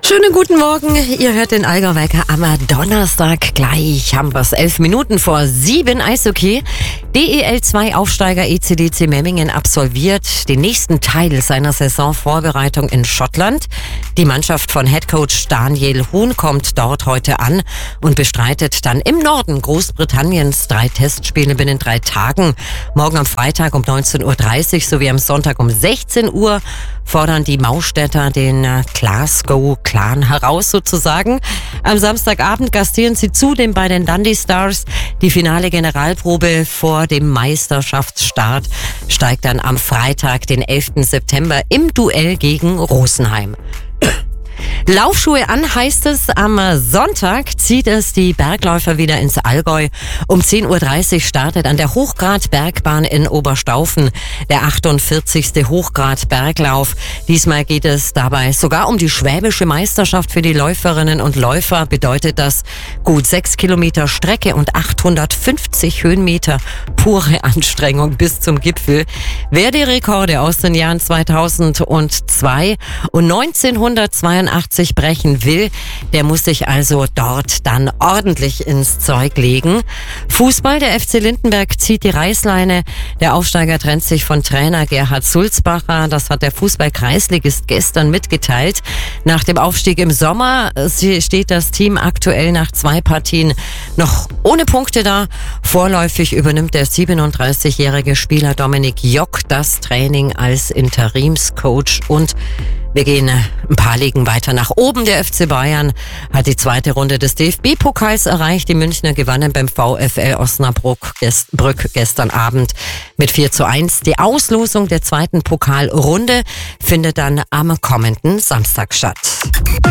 Schönen guten Morgen, ihr hört den Allgäu-Wecker am Donnerstag. Gleich haben wir es 11 Minuten vor 7 Eishockey. DEL2-Aufsteiger ECDC Memmingen absolviert den nächsten Teil seiner Saisonvorbereitung in Schottland. Die Mannschaft von Headcoach Daniel Huhn kommt dort heute an und bestreitet dann im Norden Großbritanniens 3 Testspiele binnen 3 Tagen. Morgen am Freitag um 19.30 Uhr sowie am Sonntag um 16 Uhr fordern die Maustädter den Glasgow-Clan heraus sozusagen. Am Samstagabend gastieren sie zudem bei den Dundee Stars. Die finale Generalprobe vor dem Meisterschaftsstart steigt dann am Freitag, den 11. September im Duell gegen Rosenheim. Laufschuhe an heißt es. Am Sonntag zieht es die Bergläufer wieder ins Allgäu. Um 10.30 Uhr startet an der Hochgrat-Bergbahn in Oberstaufen der 48. Hochgrat-Berglauf. Diesmal geht es dabei sogar um die schwäbische Meisterschaft für die Läuferinnen und Läufer. Bedeutet das gut 6 Kilometer Strecke und 850 Höhenmeter pure Anstrengung bis zum Gipfel. Wer die Rekorde aus den Jahren 2002 und 1982 brechen will, der muss sich also dort dann ordentlich ins Zeug legen. Fußball, der FC Lindenberg zieht die Reißleine. Der Aufsteiger trennt sich von Trainer Gerhard Sulzbacher. Das hat der Fußball-Kreisligist gestern mitgeteilt. Nach dem Aufstieg im Sommer steht das Team aktuell nach 2 Partien noch ohne Punkte da. Vorläufig übernimmt der 37-jährige Spieler Dominik Jock das Training als Interimscoach und wir gehen ein paar Ligen weiter nach oben. Der FC Bayern hat die 2. Runde des DFB-Pokals erreicht. Die Münchner gewannen beim VfL Osnabrück gestern Abend mit 4:1. Die Auslosung der 2. Pokalrunde findet dann am kommenden Samstag statt.